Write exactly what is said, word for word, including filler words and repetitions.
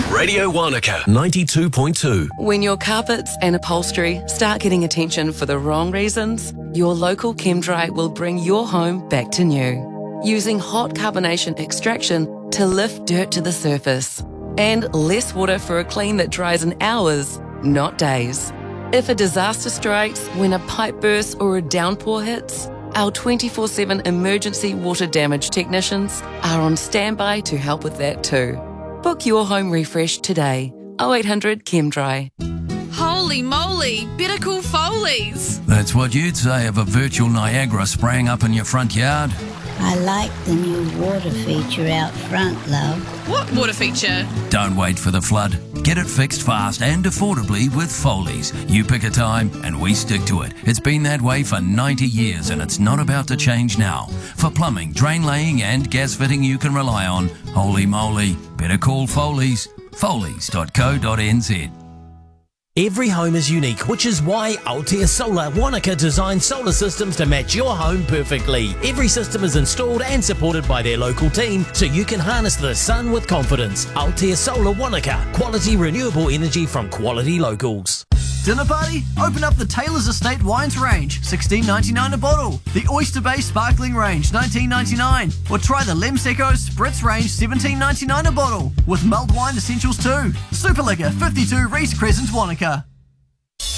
Radio Wanaka ninety-two point two. When your carpets and upholstery start getting attention for the wrong reasons, your local ChemDry will bring your home back to new. Using hot carbonation extraction to lift dirt to the surface. And less water for a clean that dries in hours, not days. If a disaster strikes when a pipe bursts or a downpour hits, our twenty-four seven emergency water damage technicians are on standby to help with that too. Book your home refresh today. oh eight hundred ChemDry. Holy moly, better call Foley's. That's what you'd say of a virtual Niagara spraying up in your front yard. I like the new water feature out front, love. What water feature? Don't wait for the flood. Get it fixed fast and affordably with Foley's. You pick a time and we stick to it. It's been that way for ninety years and it's not about to change now. For plumbing, drain laying and gas fitting you can rely on, holy moly, better call Foley's. Foleys dot co dot n z. Every home is unique, which is why Altea Solar Wanaka designs solar systems to match your home perfectly. Every system is installed and supported by their local team, so you can harness the sun with confidence. Altea Solar Wanaka, quality renewable energy from quality locals. Dinner party? Open up the Taylor's Estate Wines range, sixteen ninety-nine a bottle. The Oyster Bay Sparkling range, nineteen ninety-nine. Or try the Lemsecco Spritz range, seventeen ninety-nine a bottle. With mulled wine essentials too. Super Liquor, fifty-two Reese Crescent, Wanaka.